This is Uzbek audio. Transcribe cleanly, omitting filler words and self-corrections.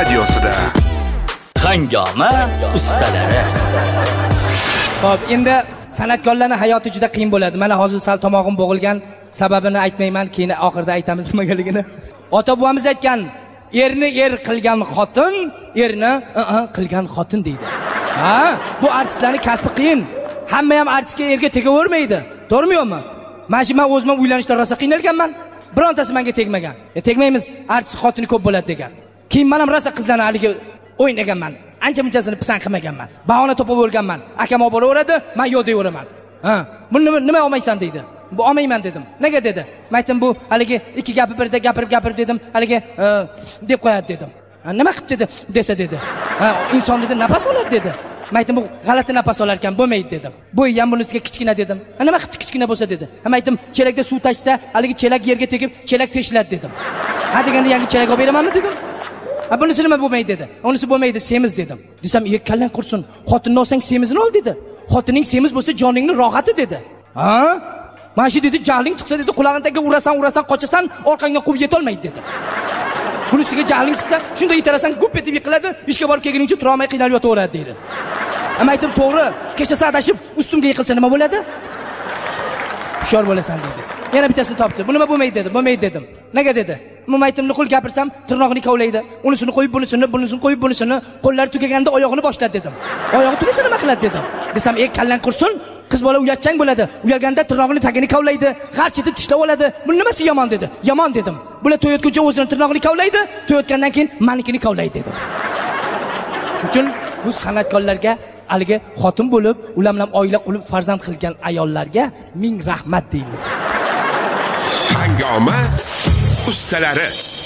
radiosida. Hangoma ustalari. Xo'p, endi san'atkorlarning hayoti juda qiyin bo'ladi. Mana hozir sal tomog'im bo'g'ilgan, sababini aytmayman, keyin oxirida aytamiz nimagaligini. Ota-bobomiz aytgan, erni er qilgan xotin, erni qilgan xotin deydi. Ha, bu artistlarning kasbi qiyin. Hamma ham artistga erga tegavermaydi. To'g'rimi? Men o'zim uylanishda rosa qiynalganman. Birontasi menga tegmagan. Tegmaymiz, artist xotini ko'p bo'ladi degan. Keyin men ham rosa qizlarni haligi o'ynaganman. Ancha-munchasini pisand qilmaganman. Bahona topib o'rganman. Akam olib boraveradi, men yo'q deyveraman. Ha, buni nima olmaysan deydi. Bu olmayman dedim. Nega dedi? Men aytdim, bu haligi ikki gapi birda gapirib dedim. Haligi deb qo'yadi dedim. Nima qilib dedi desa dedi. Ha, inson dedi nafas oladi dedi. Men aytdim, bu g'alati nafas olar ekan, bo'lmaydi dedim. Bo'yi ham bunisiga kichkina dedim. Nima qilib kichkina bo'lsa dedi. Men aytdim, chelakda suv tashsa, haligi chelak yerga tegib, chelak teshiladi dedim. Ha deganda yangi chelak olib beramanmi dedim. Ha bunisi nima bo'lmaydi dedi. Unisi bo'lmaydi, semiz dedim. Desam, kallang qursin. Xotinni olsang semizini ol dedi. Xotining semiz bo'lsa joningning rohati dedi. Ha? Mana shu dedi, jahling chiqsa dedi, qulog'ing tagiga urasan, qochasan, orqangdan quvib yeta olmaydi dedi. Bunisiga jahling chiqsa, shunda yetarasan, gup etib yiqiladi, ishga borib kelguningcha tura olmay qiynalib yotaveradi dedi. Men aytdim, to'g'ri, kecha adashib ustimga yiqilsa nima bo'ladi? Hushyor bo'lasan dedi. Yana bittasini topdi. Bu nima bo'lmaydi dedi. Bo'lmaydi dedim. Nega dedi? Men aytdim, nuqul gapirsam, tirnoqni kovlaydi. Unisini qo'yib bunisini qo'yib bunisini, qo'llari tugaganda oyog'ini boshladi dedim. Oyog'i tugasa nima qiladi dedim. Desam, kallang qursin, qiz bola uyatchang bo'ladi. Uyalganda tirnoqni tagini kovlaydi, g'arch etib tishlab oladi. Bu nimasi yomon dedi. Yomon dedim. Bular to'yotguncha o'zini tirnoqni kovlaydi, to'yotgandan keyin menikini kovlaydi dedim. Shuning uchun bu san'atkorlarga, haligi xotin bo'lib, ular bilan oila qurib farzand qilgan ayollarga ming rahmat deymiz. Hangoma ustalari.